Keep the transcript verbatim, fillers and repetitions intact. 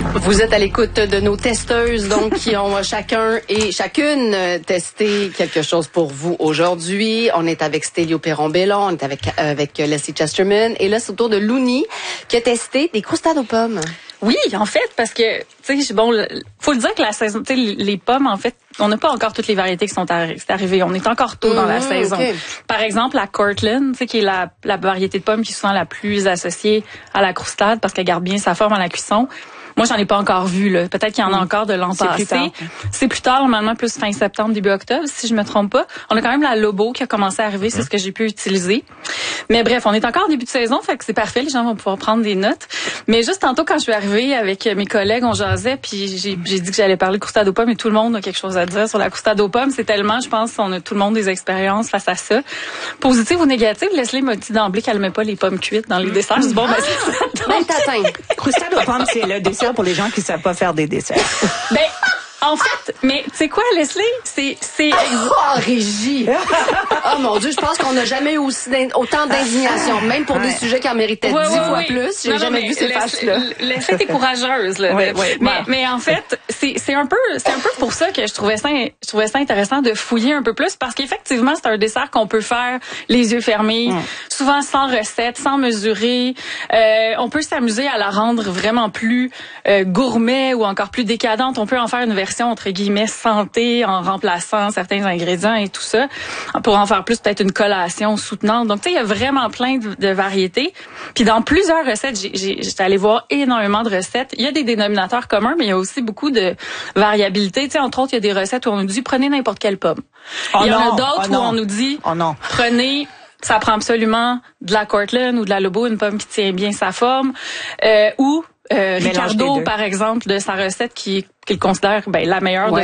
Vous êtes à l'écoute de nos testeuses, donc, qui ont chacun et chacune testé quelque chose pour vous aujourd'hui. On est avec Stélio Perron-Bellon, on est avec, avec Leslie Chesterman, et là, c'est au tour de Louni, qui a testé des croustades aux pommes. Oui, en fait, parce que, tu sais, bon, faut le dire que la saison, tu sais, les pommes, en fait, on n'a pas encore toutes les variétés qui sont arri- arrivées. On est encore tôt mmh, dans la saison. Okay. Par exemple, la Cortland, tu sais, qui est la, la variété de pommes qui est souvent la plus associée à la croustade parce qu'elle garde bien sa forme à la cuisson. Moi, j'en ai pas encore vu, là. Peut-être qu'il y en a mmh. encore de l'an passé. Plus tard. C'est plus tard, normalement, plus fin septembre, début octobre, si je me trompe pas. On a quand même la Lobo qui a commencé à arriver, mmh. c'est ce que j'ai pu utiliser. Mais bref, on est encore au début de saison, fait que c'est parfait, les gens vont pouvoir prendre des notes. Mais juste tantôt, quand je suis arrivée avec mes collègues, on jasait, puis j'ai, j'ai dit que j'allais parler de croustade aux pommes, et tout le monde a quelque chose à dire sur la croustade aux pommes. C'est tellement, je pense, on a tout le monde des expériences face à ça. Positive ou négative, Leslie m'a dit d'emblée qu'elle met pas les pommes cuites dans les desserts. Je dis, bon, ben, c'est même tatin. Croustade aux pommes, c'est le dessert pour les gens qui savent pas faire des desserts. Ben, en fait, mais tu sais quoi, Leslie? C'est, c'est... Oh, Régie! Oh mon Dieu, je pense qu'on n'a jamais eu aussi d'in... autant d'indignation, même pour ouais. des sujets qui en méritaient ouais, dix ouais, fois ouais. plus. J'ai non, jamais non, vu ces fâches-là. Leslie est courageuse, là. Oui, oui, mais, ouais. mais en fait, c'est, c'est un peu, c'est un peu pour ça que je trouvais ça, je trouvais ça intéressant de fouiller un peu plus, parce qu'effectivement, c'est un dessert qu'on peut faire les yeux fermés, mm. souvent sans recette, sans mesurer. Euh, on peut s'amuser à la rendre vraiment plus euh, gourmet ou encore plus décadente. On peut en faire une version entre guillemets santé en remplaçant certains ingrédients et tout ça pour en faire plus peut-être une collation soutenante. Donc tu sais, il y a vraiment plein de, de variétés. Puis dans plusieurs recettes, j'ai, j'ai, j'étais allée voir énormément de recettes. Il y a des dénominateurs communs, mais il y a aussi beaucoup de variabilité. Tu sais, entre autres, il y a des recettes où on nous dit prenez n'importe quelle pomme. Oh il y en non, a d'autres oh où on nous dit oh non. prenez ça prend absolument de la Cortland ou de la Lobo, une pomme qui tient bien sa forme, euh, ou Euh, Ricardo, par exemple, de sa recette qui qu'il considère ben, la meilleure ouais.